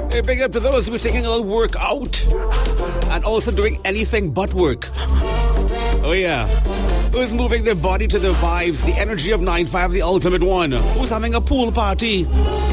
Hey, big up to those who are taking a little work out and also doing anything but work. Oh yeah. Who's moving their body to the vibes, the energy of 9-5, the ultimate one? Who's having a pool party?